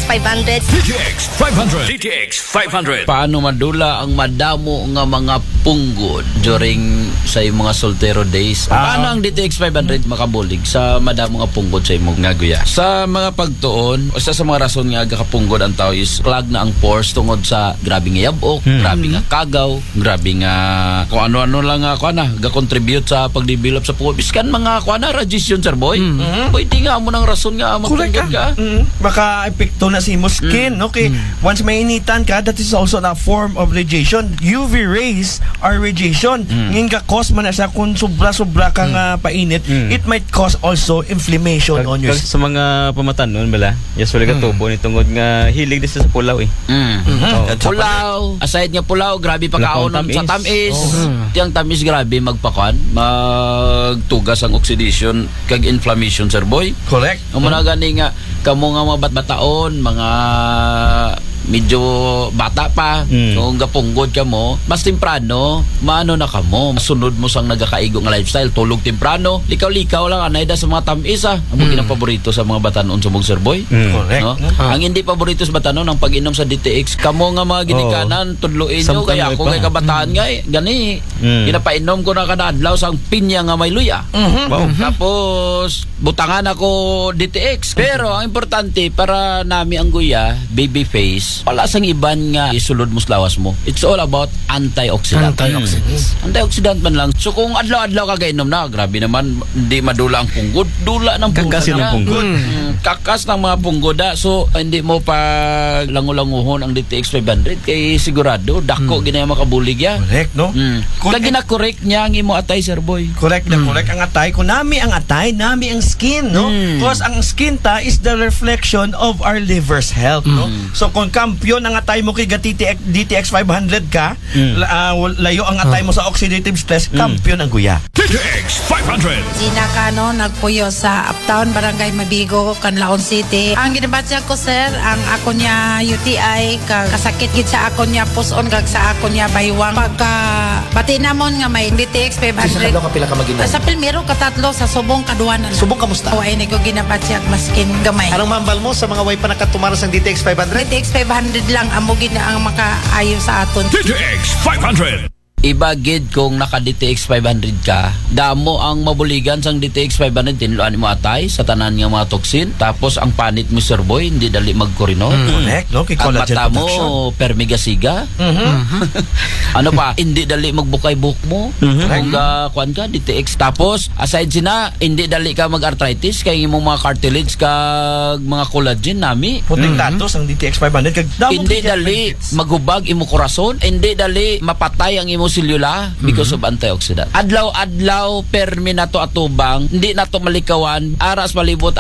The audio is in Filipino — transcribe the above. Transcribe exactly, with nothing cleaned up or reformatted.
five hundred. D T X five hundred. D T X five hundred. Paano madula ang madamo nga mga punggod during sa imong mga soltero days? Ah. Paano ang D T X five hundred makabulig sa madamo nga punggod sa imong nga guya? Sa mga pagtuon, isa sa mga rason nga gakapunggod ang tao is clog na ang pores tungod sa grabe nga yabok, Hmm. grabe nga kagaw, grabe nga kung ano-ano lang nga kuan na ga-contribute sa pagdevelop sa punggod. Biskan mga kuan na radiation, sir boy. Hmm. Pwede nga mo ng rason nga Correct mapunggod ka. ka. Mm. Baka epekto na si mo skin. Okay. Once may initan ka, that is also a form of radiation. U V rays are radiation. Ngayon ka cause man na siya kung sobra-sobra kang uh, painit, Mm. it might cause also inflammation Kag, on your kag sa mga pamatanon bala, usually ka tubo ni tungod nga hilig din sa pulaw eh. Mm. Oh. Pulaw, aside nga pulaw, grabe pagkaon Wala pang sa tamis. tamis. Tiyang tamis grabe magpakuan, magtugas ang oxidation kag inflammation, sir boy. correct. Ang mga gani nga kamo nga mga batbataon, mga medyo bata pa, Mm. kung gapunggod ka mo, mas temprano, maano na ka mo, masunod mo sang nagakaigo nga lifestyle, tulog temprano, likaw-likaw lang, anay da sa mga tamis ah. Ang mm. paborito sa mga batanon sa mong sir boy. Mm. Correct. No? Ah. Ang hindi paborito sa batanon ang pag-inom sa D T X. Kamo nga mga ginikanan, tudluin nyo, Samtang kaya may ako pa. kay kabataan nga eh, gani. Mm. Kinapainom ko na kada adlaw sang pinya nga may luya. Wow. Tapos butangan ako D T X. Pero ang importante para nami ang guya, baby face, wala sang iban nga isulod mo sa lawas mo. It's all about antioxidant. Antioxidants. Antioxidant man lang. So kung adlaw-adlaw ka gainom na, grabe naman, hindi madula ang punggod. Dula ng punggod. Kakasin ng na. punggod. Mm, kakas ng mga punggod na. So hindi mo pa langulanguhon ang D T X five hundred kay sigurado dako mm. ginaya makabulig ya. Correct, no? Mm. Kung- Lagi na correct niya ang imo atay, sir boy. Correct na correct ang atay. Kung nami ang atay, nami ang skin, no? Mm. Because ang skin ta is the reflection of our liver's health, no? So kung kampiyon ang atay mo kay D T X five hundred ka, Mm. la- ah, layo ang atay mo sa oxidative stress, kampiyon ang guya. D T X five hundred. Gina Cano, nagpuyo sa Uptown, Barangay Mabigo, Canlaon City. Ang ginabatya ko, sir, ang ako niya U T I, kag kasakit gid sa ako niya puson, kag sa ako niya baywang. Pagka bati namon nga may D T X five hundred. Sa kapila ka maginan? Sa Pilmero, katatlo, sa Subong, Kaduanan. Subong kamusta? O, ay ko ginabatya maskin gamay. Anong mambal mo sa mga way pa nakatumaras ng D T X five hundred? D T X five hundred lang, amo gid na ang makaayo sa aton. D T X five hundred. Iba gid kung naka D T X five hundred ka, damo ang mabuligan sang D T X five hundred, tinluan mo atay sa tanan nga mga toksin, tapos ang panit mo, sir boy, hindi dali magkurino. Correct, no? Kay Ang collagen mata production. mo permigasiga. Ano pa, hindi dali magbukay buhok mo. Kung uh, kuan ka D T X, tapos aside sina, hindi dali ka mag-arthritis kay imong mga cartilage kag mga collagen nami. Puting datos ang D T X five hundred. Kag damo Hindi kay dali benefits. magubag imo korason, hindi dali mapatay ang imo selula because of antioxidant. Adlaw-adlaw permi nato atubang, hindi nato malikawan aras palibot